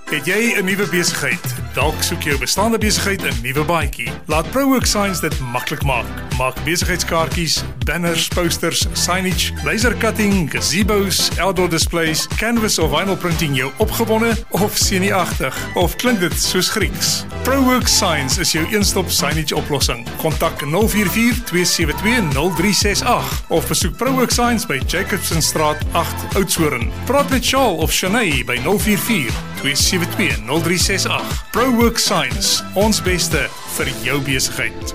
Het jy 'n nuwe besigheid? Dalk soek jou bestaande besigheid 'n nuwe baadjie. Laat ProWorks Signs dit maklik maak. Maak besigheidskaartjies, banners, posters, signage, laser cutting, gazebos, outdoor displays, canvas of vinyl printing jou opgewonde of senuagtig? Of klink dit soos Grieks? ProWorks Signs is jou een-stop signage oplossing. Kontak 044-272-0368 of besoek ProWorks Signs by Jacobsenstraat 8 Oudtshoorn. Praat met Charles of Shanae by 044-272-0368. ProWorks Signs, ons beste vir jou besigheid.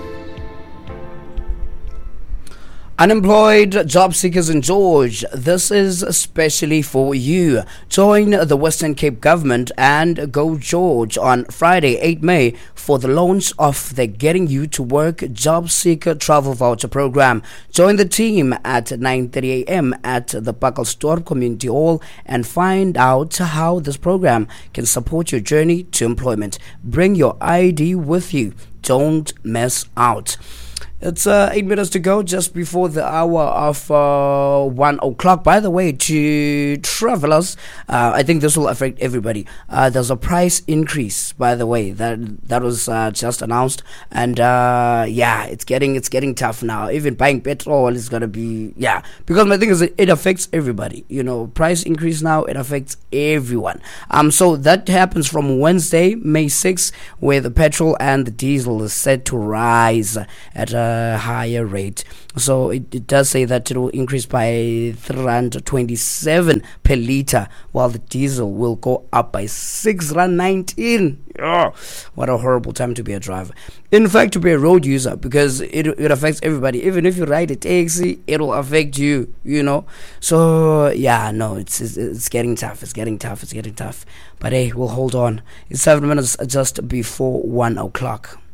Unemployed job seekers in George, this is especially for you. Join the Western Cape government and Go George on Friday, 8 May for the launch of the Getting You to Work Job Seeker Travel Voucher Program. Join the team at 9:30 a.m. at the Pakelstorp Community Hall and find out how this program can support your journey to employment. Bring your ID with you. Don't miss out. It's 8 minutes to go, just before the hour of 1 o'clock. By the way, to travelers, I think this will affect everybody. There's a price increase, by the way, that was just announced, and it's getting tough now. Even buying petrol is gonna be because my thing is it affects everybody. You know, price increase now, it affects everyone. So that happens from Wednesday, May 6th, where the petrol and the diesel is set to rise at a higher rate. So it does say that it will increase by 327 per litre, while the diesel will go up by 6.19. Oh, what a horrible time to be a driver. In fact, to be a road user, because it affects everybody. Even if you ride a taxi, it will affect you, you know. So it's getting tough. It's getting tough. But hey, we'll hold on. It's 7 minutes just before 1 o'clock.